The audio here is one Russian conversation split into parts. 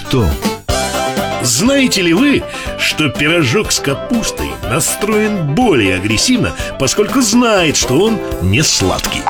что? Знаете ли вы, что пирожок с капустой настроен более агрессивно, поскольку знает, что он не сладкий?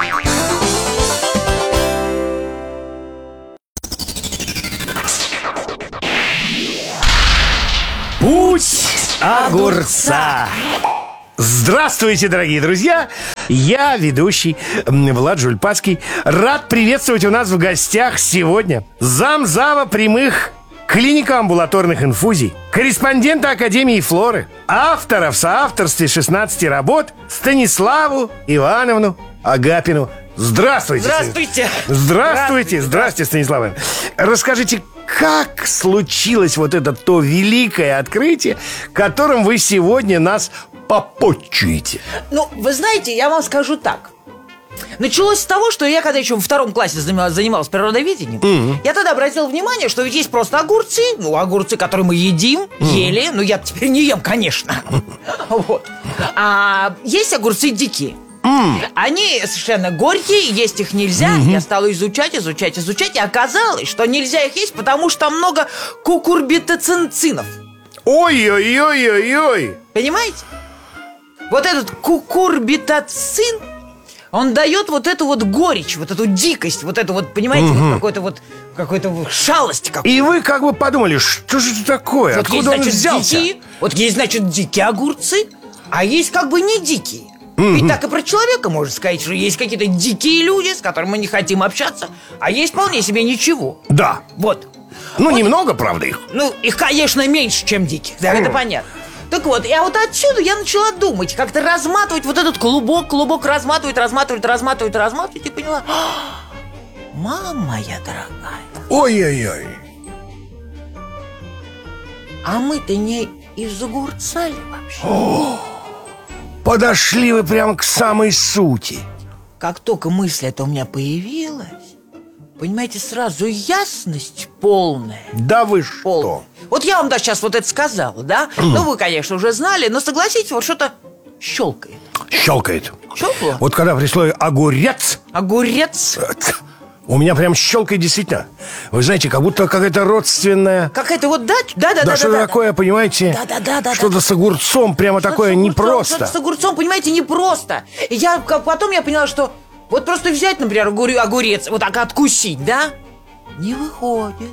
Путь огурца. Здравствуйте, дорогие друзья! Я, ведущий Влад Жульпацкий, рад приветствовать у нас в гостях сегодня замзава прямых клинико-амбулаторных инфузий, корреспондента Академии флоры, автора в соавторстве 16 работ Станиславу Ивановну Агапину. Здравствуйте! Здравствуйте! Здравствуйте, Станислав. Расскажите, как случилось вот это то великое открытие, которым вы сегодня нас попотчуете? Ну, вы знаете, я вам скажу так. Началось с того, что я, когда еще во втором классе занималась природоведением, я тогда обратил внимание, что ведь есть просто огурцы, огурцы, которые мы едим, ели, я теперь не ем, конечно. Вот. А есть огурцы дикие. Они совершенно горькие, есть их нельзя. Я стала изучать, и оказалось, что нельзя их есть, потому что там много кукурбитацинцинов. Ой-ой-ой-ой-ой! Понимаете? Вот этот кукурбитацин, он дает вот эту вот горечь, вот эту дикость, вот эту вот, понимаете, какую-то шалость какую-то. И вы как бы подумали, что же это такое? Вот откуда есть, он взялся? Вот есть, значит, дикие огурцы, а есть как бы не дикие. Ведь так и про человека можно сказать, что есть какие-то дикие люди, с которыми мы не хотим общаться, а есть вполне себе ничего. Да. Вот. Немного, правда, их. Их, конечно, меньше, чем диких, да, это понятно. Так вот, и вот отсюда я начала думать, как-то разматывать вот этот клубок разматывать, и поняла: мама моя дорогая, Ой-ой-ой. а мы-то не из огурца ли вообще? Подошли вы прямо к самой сути. Как только мысль эта у меня появилась, понимаете, сразу ясность полная. Да вы что? Полная. Вот я вам сейчас вот это сказала, да? Вы, конечно, уже знали, но согласитесь, вот что-то щелкает. Щелкает. Щелкало? Вот когда при слове огурец, Огурец. у меня прям щелкает действительно. Вы знаете, как будто какая-то родственная. Какая-то вот, да, что-то такое, понимаете? Да. Что-то с огурцом, прямо такое непросто. Что-то с огурцом, понимаете, непросто. И потом я поняла, что вот просто взять, например, огурец, вот так откусить, да? Не выходит.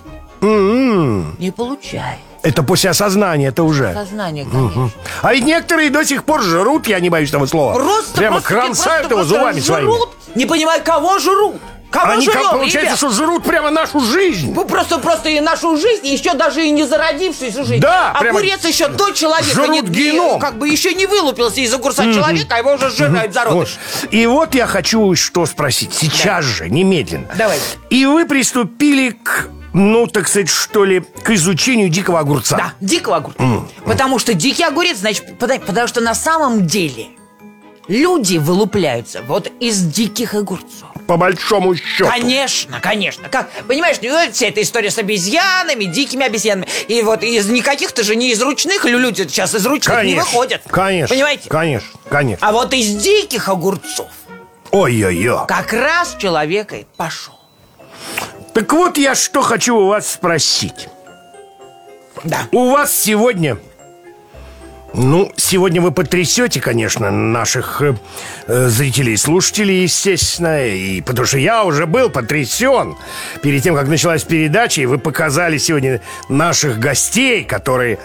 Не получается. Это после осознания, это уже. Сознание, конечно. А ведь некоторые до сих пор жрут, я не боюсь этого слова. Прямо кромсают его зубами своими. Не понимаю, кого жрут. Они, жрем, получается, ребят? что жрут прямо нашу жизнь. Просто и нашу жизнь, и еще даже и не зародившуюся жизнь. Да, огурец еще до человека жрут геном. как бы еще не вылупился из огурца человека, а его уже сжирают зародыш. Вот. И вот я хочу что спросить. Сейчас же, немедленно. Давай. И вы приступили к, так сказать, что ли, к изучению дикого огурца. Да, дикого огурца. Потому что дикий огурец, значит, потому что на самом деле люди вылупляются вот из диких огурцов. По большому счету. Конечно. Как, понимаешь, вся эта история с обезьянами, дикими обезьянами. И вот из никаких-то же не из ручных люди сейчас из ручных не выходят. Конечно. Понимаете? Конечно. А вот из диких огурцов Ой-ой-ой. как раз человек и пошел. Так вот я что хочу у вас спросить. Да. У вас сегодня... сегодня вы потрясете, конечно, наших зрителей и слушателей, естественно, и потому что я уже был потрясен перед тем, как началась передача, и вы показали сегодня наших гостей, которые,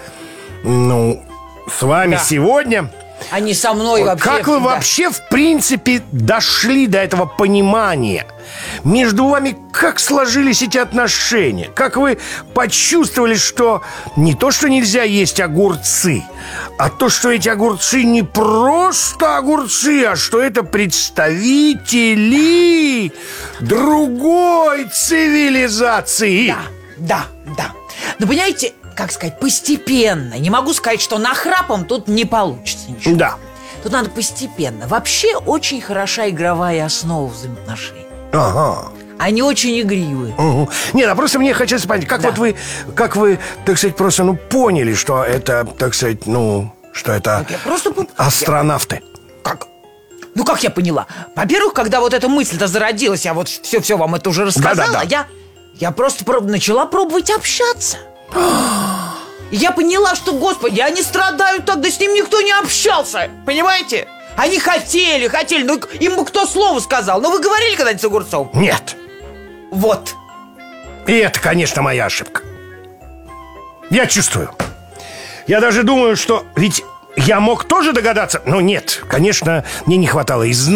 с вами сегодня. Они со мной вообще. Как вы вообще, в принципе, дошли до этого понимания? Между вами как сложились эти отношения? Как вы почувствовали, что не то, что нельзя есть огурцы, а то, что эти огурцы не просто огурцы, а что это представители другой цивилизации? Да. Но понимаете, как сказать, постепенно. Не могу сказать, что нахрапом тут не получится ничего. Да. Тут надо постепенно. Вообще очень хороша игровая основа взаимоотношений. Ага. Они очень игривые. Нет, просто мне хочется понять, как как вы, так сказать, просто, поняли, что это, так сказать, что это астронавты. Как? Как я поняла? Во-первых, когда вот эта мысль-то зародилась, я вот все вам это уже рассказала, Да. я просто начала пробовать общаться. И я поняла, что, господи, они страдают так, да с ним никто не общался. Понимаете? Они хотели, ну им бы кто слово сказал. Ну вы говорили когда-нибудь с огурцом? Нет. Вот. И это, конечно, моя ошибка. Я чувствую. Я даже думаю, что ведь я мог тоже догадаться. Но нет, конечно, мне не хватало и знаний.